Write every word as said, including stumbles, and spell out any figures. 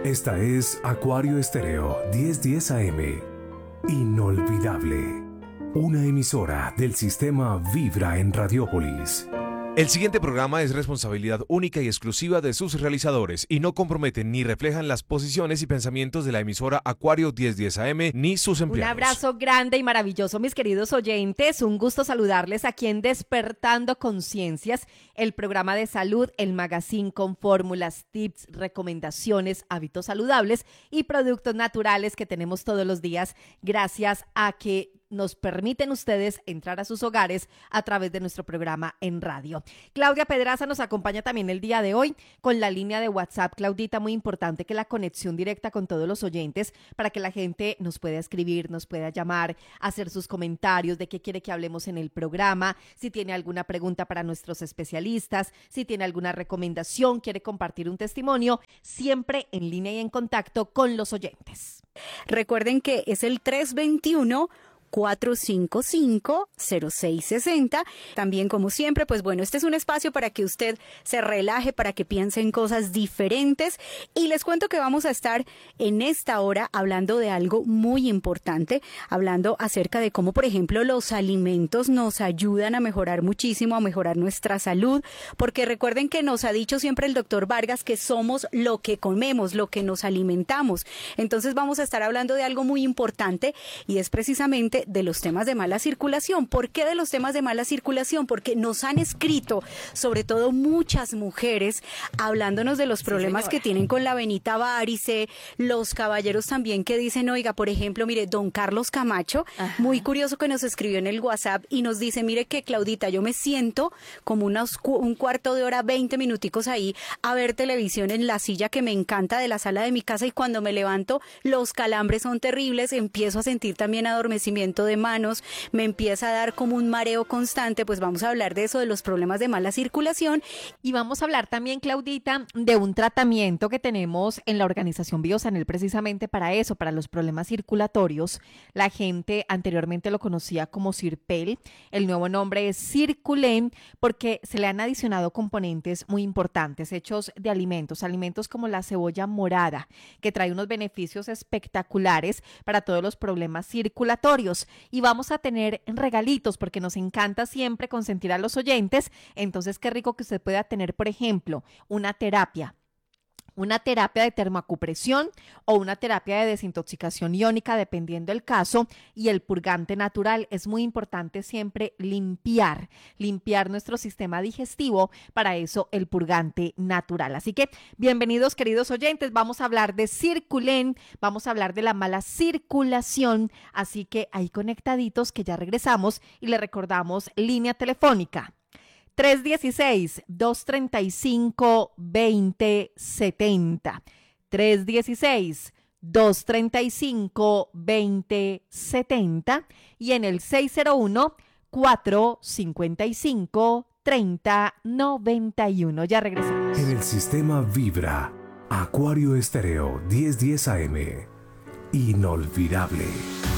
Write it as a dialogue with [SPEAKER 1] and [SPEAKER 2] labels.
[SPEAKER 1] Esta es Acuario Estéreo diez diez A M. Inolvidable. Una emisora del sistema Vibra en Radiópolis.
[SPEAKER 2] El siguiente programa es responsabilidad única y exclusiva de sus realizadores y no comprometen ni reflejan las posiciones y pensamientos de la emisora Acuario diez diez A M ni sus empleados.
[SPEAKER 3] Un abrazo grande y maravilloso, mis queridos oyentes. Un gusto saludarles aquí en Despertando Conciencias, el programa de salud, el magazine con fórmulas, tips, recomendaciones, hábitos saludables y productos naturales que tenemos todos los días gracias a que nos permiten ustedes entrar a sus hogares a través de nuestro programa en radio. Claudia Pedraza nos acompaña también el día de hoy con la línea de WhatsApp. Claudita, muy importante que la conexión directa con todos los oyentes para que la gente nos pueda escribir, nos pueda llamar, hacer sus comentarios de qué quiere que hablemos en el programa, si tiene alguna pregunta para nuestros especialistas, si tiene alguna recomendación, quiere compartir un testimonio, siempre en línea y en contacto con los oyentes.
[SPEAKER 4] Recuerden que es el tres veintiuno, cuatro cinco cinco, cero seis seis cero. También, como siempre, pues bueno, este es un espacio para que usted se relaje, para que piense en cosas diferentes. Y les cuento que vamos a estar en esta hora hablando de algo muy importante, hablando acerca de cómo, por ejemplo, los alimentos nos ayudan a mejorar muchísimo, a mejorar nuestra salud, porque recuerden que nos ha dicho siempre el doctor Vargas que somos lo que comemos, lo que nos alimentamos. Entonces vamos a estar hablando de algo muy importante y es precisamente de los temas de mala circulación. ¿Por qué de los temas de mala circulación? Porque nos han escrito, sobre todo muchas mujeres, hablándonos de los problemas sí, que tienen con la venita várice, los caballeros también que dicen, oiga, por ejemplo, mire, don Carlos Camacho, ajá, muy curioso que nos escribió en el WhatsApp y nos dice, mire que Claudita, yo me siento como unos, un cuarto de hora, veinte minuticos ahí a ver televisión en la silla que me encanta de la sala de mi casa y cuando me levanto los calambres son terribles, empiezo a sentir también adormecimiento de manos, me empieza a dar como un mareo constante. Pues vamos a hablar de eso, de los problemas de mala circulación.
[SPEAKER 3] Y vamos a hablar también, Claudita, de un tratamiento que tenemos en la organización Biosanel precisamente para eso, para los problemas circulatorios. La gente anteriormente lo conocía como Cirpel, el nuevo nombre es Circulen, porque se le han adicionado componentes muy importantes hechos de alimentos, alimentos como la cebolla morada, que trae unos beneficios espectaculares para todos los problemas circulatorios. Y vamos a tener regalitos porque nos encanta siempre consentir a los oyentes. Entonces, qué rico que usted pueda tener, por ejemplo, una terapia. Una terapia de termoacupresión o una terapia de desintoxicación iónica, dependiendo del caso, y el purgante natural. Es muy importante siempre limpiar, limpiar nuestro sistema digestivo, para eso el purgante natural. Así que, bienvenidos queridos oyentes, vamos a hablar de Circulen, vamos a hablar de la mala circulación, así que ahí conectaditos que ya regresamos y le recordamos línea telefónica. tres uno seis, dos tres cinco, dos cero siete cero. tres uno seis, dos tres cinco, dos cero siete cero y en el seis cero uno, cuatro cinco cinco, tres cero nueve uno. Ya regresamos.
[SPEAKER 1] En el sistema Vibra, Acuario Estéreo diez diez A M. Inolvidable.